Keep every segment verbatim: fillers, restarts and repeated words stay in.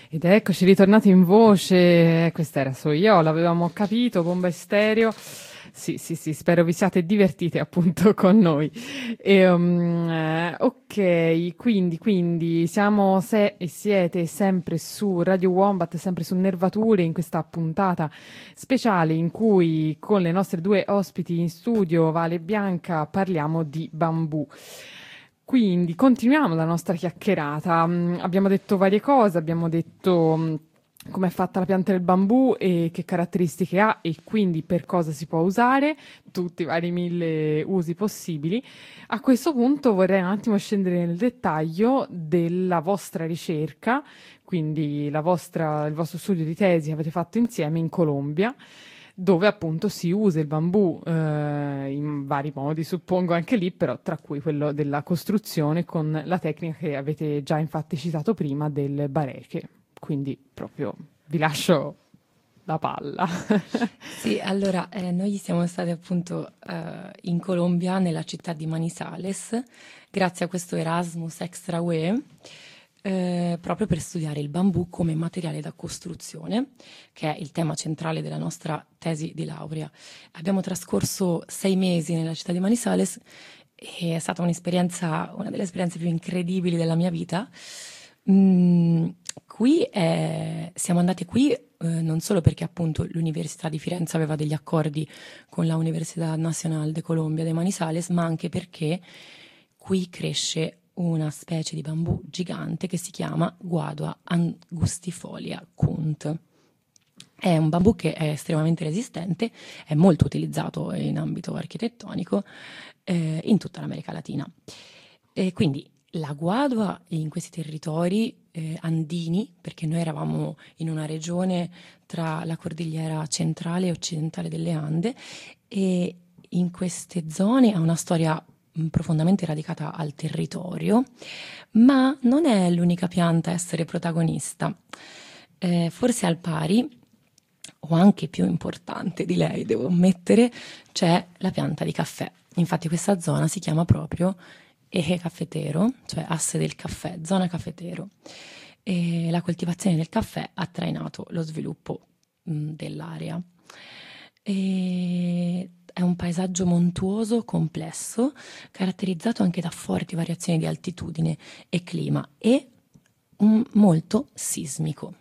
Ed eccoci ritornati in voce, questa era So io, l'avevamo capito, Bomba Estéreo. Sì, sì, sì, spero vi siate divertiti appunto con noi. E, um, eh, ok, quindi, quindi siamo se e siete sempre su Radio Wombat, sempre su Nervature, in questa puntata speciale in cui con le nostre due ospiti in studio, Vale e Bianca, parliamo di bambù. Quindi continuiamo la nostra chiacchierata. Mm, abbiamo detto varie cose, abbiamo detto mm, come è fatta la pianta del bambù e che caratteristiche ha e quindi per cosa si può usare, tutti i vari mille usi possibili. A questo punto vorrei un attimo scendere nel dettaglio della vostra ricerca, quindi la vostra, il vostro studio di tesi che avete fatto insieme in Colombia, dove appunto si usa il bambù eh, in vari modi, suppongo anche lì, però tra cui quello della costruzione con la tecnica che avete già infatti citato prima del bareche. Quindi proprio vi lascio la palla. Sì, allora eh, noi siamo stati appunto eh, in Colombia, nella città di Manizales, grazie a questo Erasmus Extra U E, eh, proprio per studiare il bambù come materiale da costruzione, che è il tema centrale della nostra tesi di laurea. Abbiamo trascorso sei mesi nella città di Manizales e è stata un'esperienza, una delle esperienze più incredibili della mia vita. Mm, qui eh, siamo andati qui eh, non solo perché appunto l'Università di Firenze aveva degli accordi con la Universidad Nacional de Colombia de Manizales, ma anche perché qui cresce una specie di bambù gigante che si chiama Guadua angustifolia Kunt. È un bambù che è estremamente resistente, è molto utilizzato in ambito architettonico eh, in tutta l'America Latina. E quindi la guadua in questi territori eh, andini, perché noi eravamo in una regione tra la cordigliera centrale e occidentale delle Ande, e in queste zone ha una storia mh, profondamente radicata al territorio, ma non è l'unica pianta a essere protagonista. Eh, forse al pari, o anche più importante di lei, devo ammettere, c'è la pianta di caffè. Infatti questa zona si chiama proprio Eje Cafetero, cioè asse del caffè, zona cafetero. E la coltivazione del caffè ha trainato lo sviluppo mh, dell'area. E è un paesaggio montuoso, complesso, caratterizzato anche da forti variazioni di altitudine e clima e um, molto sismico.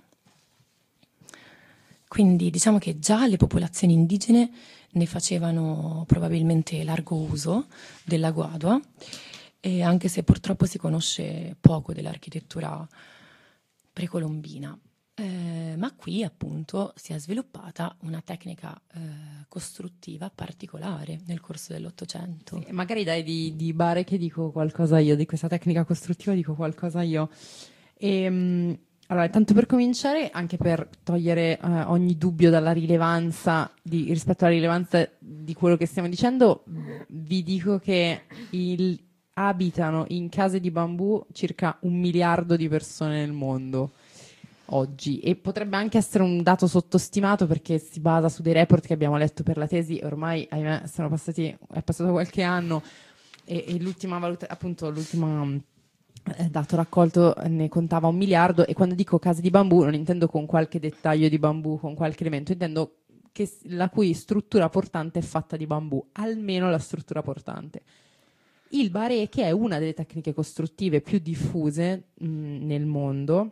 Quindi diciamo che già le popolazioni indigene ne facevano probabilmente largo uso della guadua, e anche se purtroppo si conosce poco dell'architettura precolombina. Eh, ma qui appunto si è sviluppata una tecnica eh, costruttiva particolare nel corso dell'Ottocento. Sì, magari dai di, di Bare che dico qualcosa io, di questa tecnica costruttiva dico qualcosa io. E, mh, allora, tanto per cominciare, anche per togliere eh, ogni dubbio dalla rilevanza di, rispetto alla rilevanza di quello che stiamo dicendo, vi dico che il abitano in case di bambù circa un miliardo di persone nel mondo oggi, e potrebbe anche essere un dato sottostimato perché si basa su dei report che abbiamo letto per la tesi. Ormai ahimè sono passati, è passato qualche anno e, e l'ultima valuta, appunto l'ultima eh, dato raccolto ne contava un miliardo. E quando dico case di bambù non intendo con qualche dettaglio di bambù, con qualche elemento, intendo che la cui struttura portante è fatta di bambù, almeno la struttura portante. Il bareche è una delle tecniche costruttive più diffuse mh, nel mondo,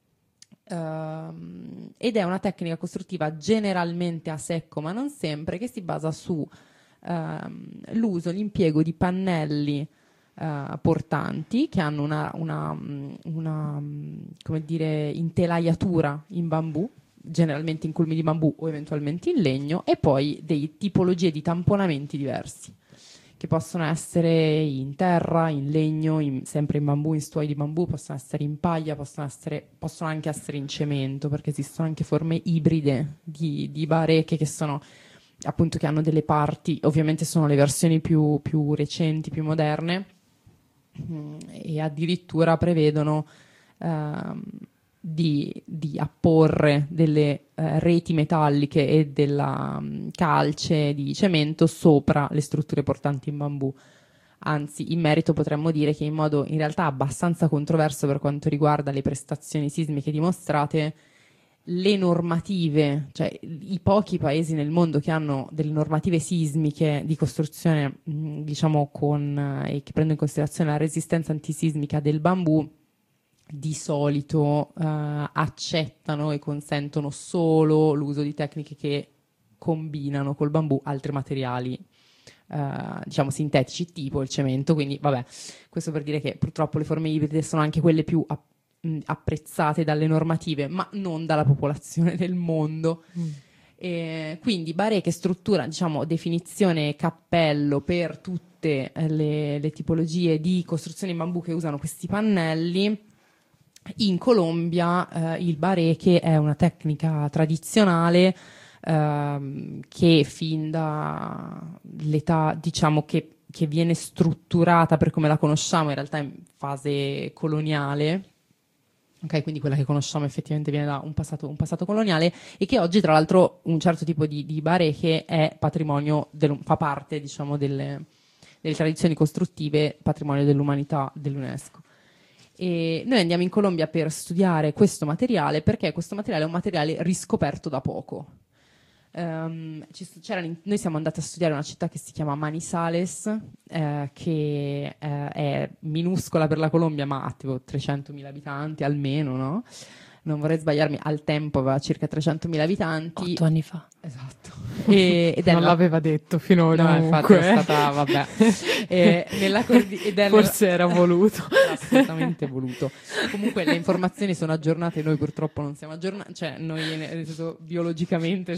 uh, ed è una tecnica costruttiva generalmente a secco, ma non sempre, che si basa su uh, l'uso, l'impiego di pannelli uh, portanti che hanno una, una, una come dire, intelaiatura in bambù, generalmente in culmi di bambù o eventualmente in legno, e poi delle tipologie di tamponamenti diversi, che possono essere in terra, in legno, in, sempre in bambù, in stuoi di bambù, possono essere in paglia, possono, essere, possono anche essere in cemento, perché esistono anche forme ibride di, di bareche che sono appunto, che hanno delle parti, ovviamente sono le versioni più, più recenti, più moderne, mh, e addirittura prevedono ehm, di, di apporre delle eh, reti metalliche e della um, calce di cemento sopra le strutture portanti in bambù. Anzi, in merito potremmo dire che in modo in realtà abbastanza controverso per quanto riguarda le prestazioni sismiche dimostrate, le normative, cioè i pochi paesi nel mondo che hanno delle normative sismiche di costruzione, mh, diciamo, con e che prendono in considerazione la resistenza antisismica del bambù, di solito eh, accettano e consentono solo l'uso di tecniche che combinano col bambù altri materiali, Uh, diciamo sintetici, tipo il cemento. Quindi vabbè, questo per dire che purtroppo le forme ibride sono anche quelle più app- mh, apprezzate dalle normative, ma non dalla popolazione del mondo. mm. E quindi Baré, che struttura, diciamo, definizione cappello per tutte eh, le, le tipologie di costruzione in bambù che usano questi pannelli. In Colombia eh, il Baré, che è una tecnica tradizionale Uh, che fin dall'età, diciamo, che, che viene strutturata per come la conosciamo in realtà in fase coloniale, ok, quindi quella che conosciamo effettivamente viene da un passato, un passato coloniale, e che oggi tra l'altro un certo tipo di, di Baré che è patrimonio del, fa parte, diciamo, delle, delle tradizioni costruttive patrimonio dell'umanità dell'UNESCO. E noi andiamo in Colombia per studiare questo materiale perché questo materiale è un materiale riscoperto da poco. Um, ci, noi siamo andati a studiare una città che si chiama Manizales, eh, che eh, è minuscola per la Colombia, ma ha tipo trecentomila abitanti almeno, no? Non vorrei sbagliarmi, al tempo aveva circa trecentomila abitanti. Otto anni fa. Esatto. E, ed è non la... l'aveva detto finora. No, infatti è stata, vabbè. e, nella cordi... ed è Forse nella... era voluto. Era assolutamente voluto. Comunque le informazioni sono aggiornate, noi purtroppo non siamo aggiornati, cioè noi nel senso biologicamente